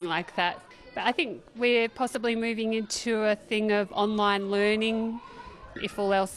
like that. But I think we're possibly moving into a thing of online learning. If all else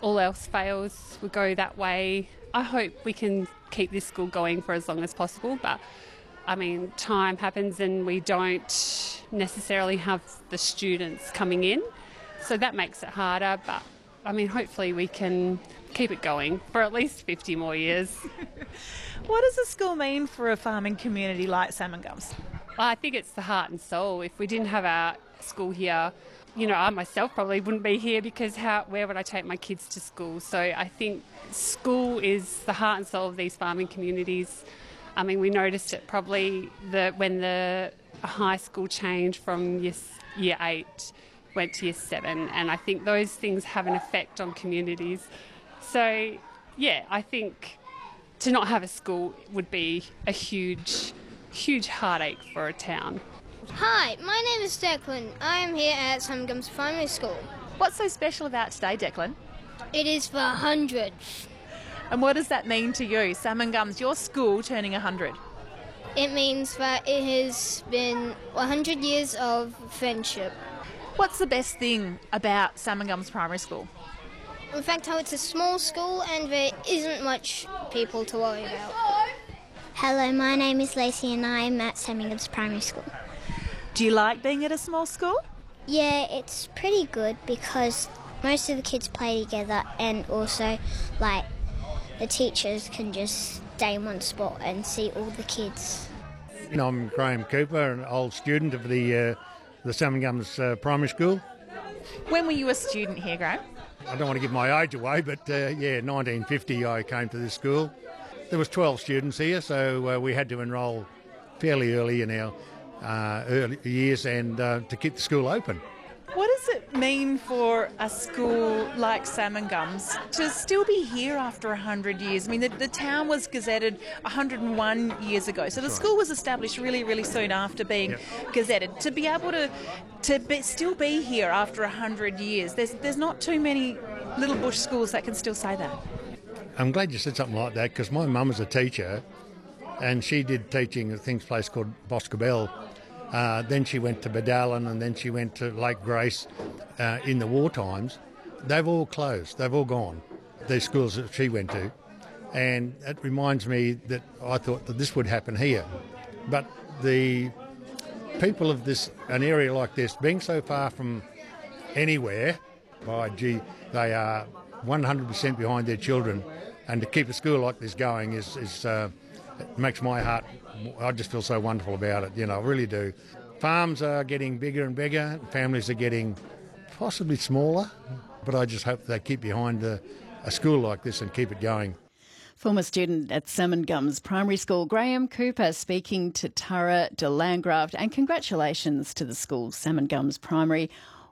fails, we go that way. I hope we can keep this school going for as long as possible, but I mean, time happens and we don't necessarily have the students coming in, so that makes it harder, but I mean, hopefully we can keep it going for at least 50 more years. What does the school mean for a farming community like Salmon Gums? Well, I think it's the heart and soul. If we didn't have our school here, you know, I myself probably wouldn't be here because where would I take my kids to school? So I think school is the heart and soul of these farming communities. I mean, we noticed it probably when the high school changed from year 8 went to year 7, and I think those things have an effect on communities. So, yeah, I think to not have a school would be a huge heartache for a town. Hi, my name is Declan. I am here at Salmon Gums Primary School. What's so special about today, Declan? It is for 100. And what does that mean to you? Salmon Gums, your school turning 100. It means that it has been 100 years of friendship. What's the best thing about Salmon Gums Primary School? In fact, how it's a small school and there isn't much people to worry about. Hello, my name is Lacey and I am at Salmon Gums Primary School. Do you like being at a small school? Yeah, it's pretty good because most of the kids play together and also, like, the teachers can just stay in one spot and see all the kids. I'm Graham Cooper, an old student of the Salmon Gums Primary School. When were you a student here, Graham? I don't want to give my age away, but 1950 I came to this school. There was 12 students here, so we had to enrol fairly early in our early years and to keep the school open. What does it mean for a school like Salmon Gums to still be here after 100 years? I mean, the town was gazetted 101 years ago, so the school was established really, really soon after being gazetted. To be able to still be here after 100 years, there's not too many little bush schools that can still say that. I'm glad you said something like that because my mum was a teacher and she did teaching at a place called Boscobel. Then she went to Bedallen and then she went to Lake Grace in the war times. They've all closed. They've all gone, these schools that she went to. And it reminds me that I thought that this would happen here. But the people of an area like this, being so far from anywhere, they are 100% behind their children. And to keep a school like this going it makes my heart, I just feel so wonderful about it, I really do. Farms are getting bigger and bigger, families are getting possibly smaller, but I just hope they keep behind a school like this and keep it going. Former student at Salmon Gums Primary School, Graham Cooper, speaking to Tara de Landgraft, and congratulations to the school, Salmon Gums Primary.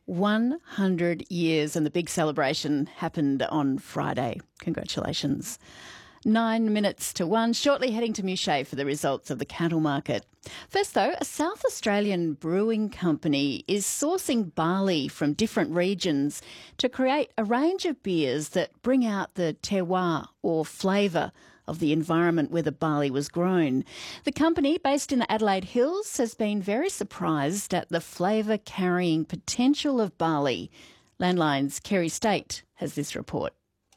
100 years, and the big celebration happened on Friday. Congratulations. 9 minutes to 1, shortly heading to Mouchet for the results of the cattle market. First though, a South Australian brewing company is sourcing barley from different regions to create a range of beers that bring out the terroir or flavour of the environment where the barley was grown. The company, based in the Adelaide Hills, has been very surprised at the flavour-carrying potential of barley. Landline's Kerry State has this report.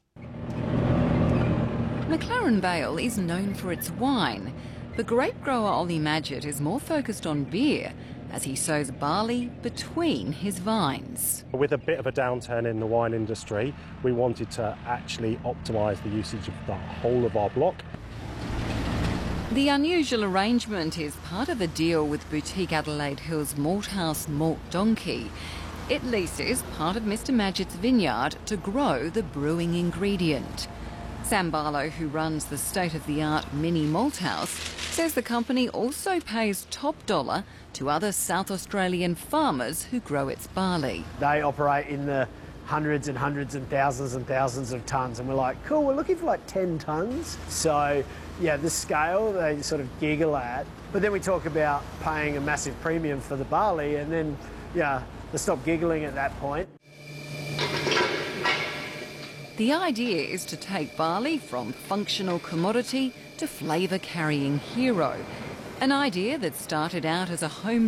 McLaren Vale is known for its wine. The grape grower Ollie Madgett is more focused on beer as he sows barley between his vines. With a bit of a downturn in the wine industry, we wanted to actually optimise the usage of the whole of our block. The unusual arrangement is part of a deal with boutique Adelaide Hills Malthouse Malt Donkey. It leases part of Mr Madgett's vineyard to grow the brewing ingredient. Sam Barlow, who runs the state-of-the-art mini malthouse, says the company also pays top dollar to other South Australian farmers who grow its barley. They operate in the hundreds and thousands of tonnes, and we're like, cool, we're looking for like 10 tonnes. So, yeah, the scale they sort of giggle at. But then we talk about paying a massive premium for the barley, and then, yeah, they stop giggling at that point. The idea is to take barley from functional commodity to flavour-carrying hero. An idea that started out as a home